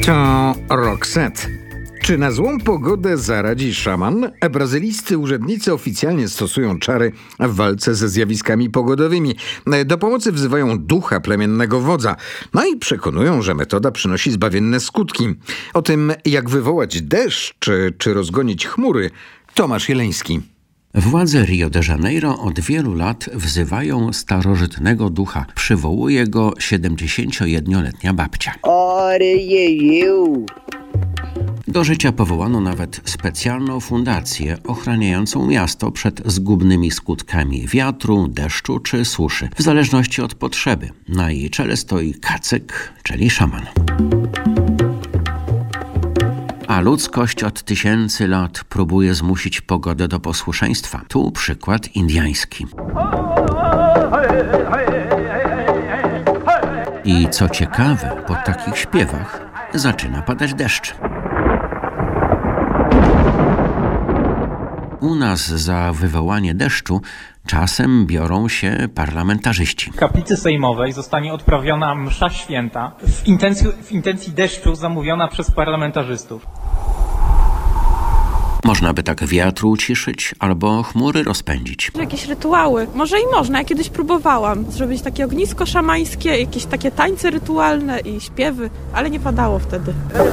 To Roxette. Czy na złą pogodę zaradzi szaman? Brazylijscy urzędnicy oficjalnie stosują czary w walce ze zjawiskami pogodowymi. Do pomocy wzywają ducha plemiennego wodza. No i przekonują, że metoda przynosi zbawienne skutki. O tym, jak wywołać deszcz czy rozgonić chmury, Tomasz Jeleński. Władze Rio de Janeiro od wielu lat wzywają starożytnego ducha. Przywołuje go 71-letnia babcia. Do życia powołano nawet specjalną fundację ochraniającą miasto przed zgubnymi skutkami wiatru, deszczu czy suszy, w zależności od potrzeby. Na jej czele stoi kacyk, czyli szaman. A ludzkość od tysięcy lat próbuje zmusić pogodę do posłuszeństwa. Tu przykład indyjski. I co ciekawe, po takich śpiewach zaczyna padać deszcz. U nas za wywołanie deszczu czasem biorą się parlamentarzyści. W kaplicy sejmowej zostanie odprawiona msza święta w intencji deszczu zamówiona przez parlamentarzystów. Można by tak wiatru uciszyć albo chmury rozpędzić. Jakieś rytuały. Może i można. Ja kiedyś próbowałam zrobić takie ognisko szamańskie, jakieś takie tańce rytualne i śpiewy, ale nie padało wtedy.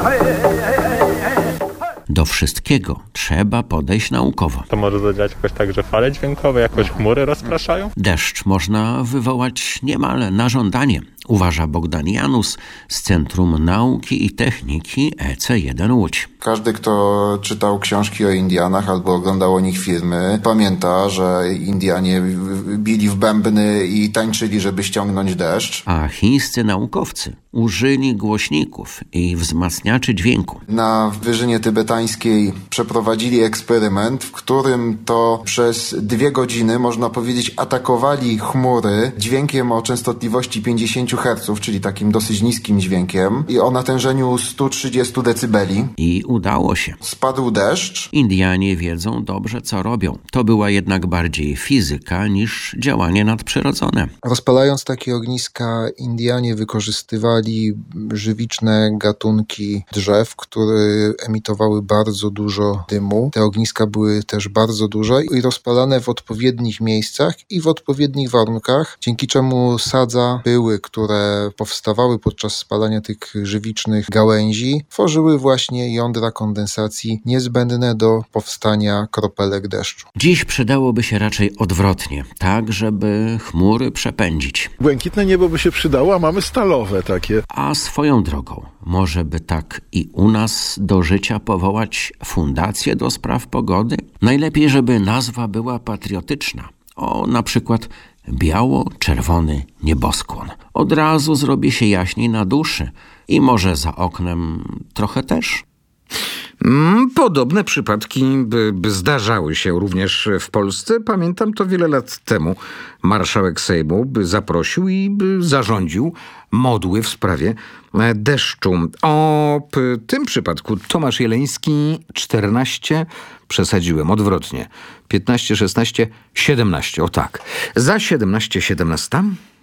Do wszystkiego trzeba podejść naukowo. To może zadziałać jakoś tak, że fale dźwiękowe jakoś chmury rozpraszają? Deszcz można wywołać niemal na żądanie, uważa Bogdan Janus z Centrum Nauki i Techniki EC1 Łódź. Każdy, kto czytał książki o Indianach albo oglądał o nich filmy, pamięta, że Indianie bili w bębny i tańczyli, żeby ściągnąć deszcz. A chińscy naukowcy użyli głośników i wzmacniaczy dźwięku. Na wyżynie tybetańskiej przeprowadzili eksperyment, w którym to przez 2 godziny, można powiedzieć, atakowali chmury dźwiękiem o częstotliwości 50 Hz, czyli takim dosyć niskim dźwiękiem i o natężeniu 130 decybeli. I udało się. Spadł deszcz. Indianie wiedzą dobrze, co robią. To była jednak bardziej fizyka niż działanie nadprzyrodzone. Rozpalając takie ogniska, Indianie wykorzystywali żywiczne gatunki drzew, które emitowały bardzo dużo dymu. Te ogniska były też bardzo duże i rozpalane w odpowiednich miejscach i w odpowiednich warunkach, dzięki czemu sadza, pyły, które powstawały podczas spalania tych żywicznych gałęzi, tworzyły właśnie jądra kondensacji niezbędne do powstania kropelek deszczu. Dziś przydałoby się raczej odwrotnie, tak żeby chmury przepędzić. Błękitne niebo by się przydało, a mamy stalowe takie. A swoją drogą, może by tak i u nas do życia powołać fundację do spraw pogody? Najlepiej, żeby nazwa była patriotyczna. O, na przykład biało-czerwony nieboskłon. Od razu zrobi się jaśniej na duszy i może za oknem trochę też. Podobne przypadki zdarzały się również w Polsce. Pamiętam to wiele lat temu. Marszałek Sejmu zaprosił i zarządził modły w sprawie deszczu. O tym przypadku Tomasz Jeleński 14, przesadziłem odwrotnie, 15, 16, 17, o tak. Za 17, 17...